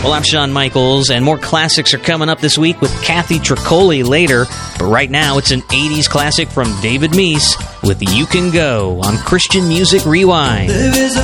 Well, I'm Shawn Michaels, and more classics are coming up this week with Kathy Tricoli later. But right now, it's an 80s classic from David Meece with You Can Go on Christian Music Rewind.